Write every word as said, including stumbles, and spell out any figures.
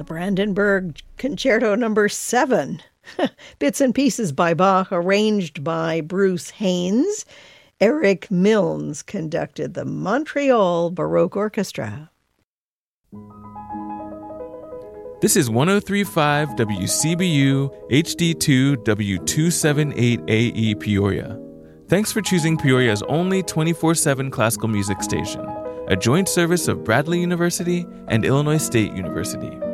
Brandenburg Concerto Number seven. Bits and Pieces by Bach, arranged by Bruce Haynes. Eric Milnes conducted the Montreal Baroque Orchestra. This is one oh three point five W C B U H D two W two seventy-eight A E Peoria. Thanks for choosing Peoria's only twenty-four seven classical music station, a joint service of Bradley University and Illinois State University.